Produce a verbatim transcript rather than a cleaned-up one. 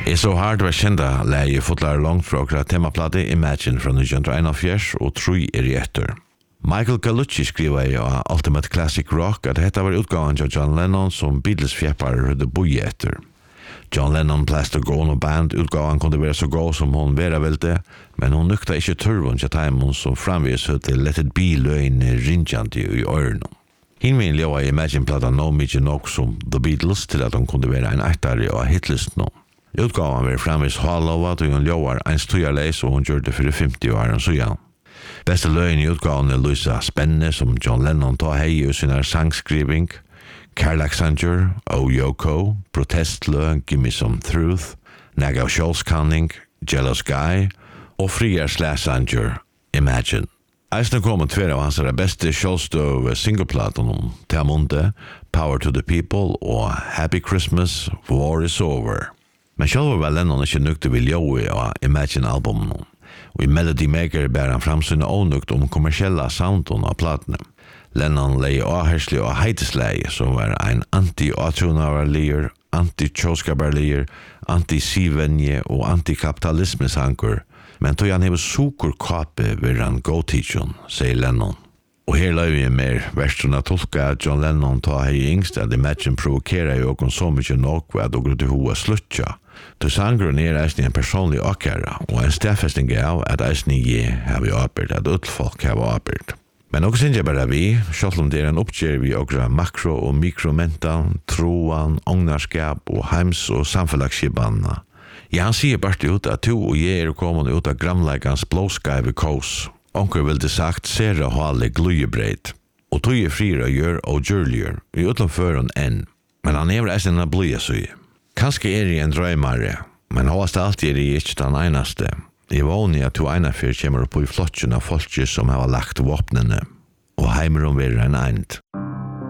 It's so hard var kända läge fotlar långt från temaplatte Imagine från nittonhundraenogfjørs och tre är i etter. Michael Gallucci skriver i Ultimate Classic Rock att detta var utgåvan av John Lennon som Beatles fjäppar hade boi etter. John Lennon Plaster Gone och band utgåvan kunde vara så god som hon vera välte, men hon nykta inte turvon till timon som framvis höll till Let It Be lögn rinjande i öronen. Hinmin leva i Imagine-platan no mycket nog som The Beatles till att de kunde vara en äktare av hitlisten. Utgåvan var framvis halovat och hon lovar en stujarleis och hon gjorde det för femtio år så ja. Bästa lögn i utgåvan är Luisa Spenne som John Lennon tar hej i sin sangskriving, Carlac Sanger, O Yoko, Protestlö, Gimme Some Truth, Naga Scholz-Canning, Jealous Guy och Friar Slash Sanger, Imagine. Eisne kommer tvär av hans bästa Scholz-döv singleplaten om Tamunde, Power to the People och Happy Christmas, War is Over. Men själva var Lennon inte nykter vid Joey och Imagine-albumen. Och i Melody Maker bär han fram sina onukt om kommersiella sounden av platene. Lennon lei avherslig og heitisleie som var en anti-atronavarlier, anti-tjoskabarlier, anti-sivenje og anti-kapitalismesanker, men tog han hever sukurkape ved han go-teachon, sier Lennon. Og her løy vi mer verstruna tolka at John Lennon ta hei yngst at Imagine provokera i okon så mykje nok ved å grudde hoa slutja. Til sangren er eisni en personlig akkara, og en stedfesting av at eisni je har vi apert, at utfolk har vi apert. Men också syns jag bara vi, själv om det är en uppgär vi också makro- och mikromental, troan, ångnarskap och heims- och samfällagsskibanna. Ja, han säger bara ut att du och jag är kommande ut av gramläggans blåskaive kos. Onker vill det sagt sera halig glujebreid. Och tog är frira gör och gjörliger, i utanfören än. Men han är väl en blöja så i. Kanske är det en drömmare, men hållast alltid är det inte den enaste. Det var vanlig at to ena fyr kommer upp i flottjen av folket som har lagt våpnene, og heimer om vi er en eind.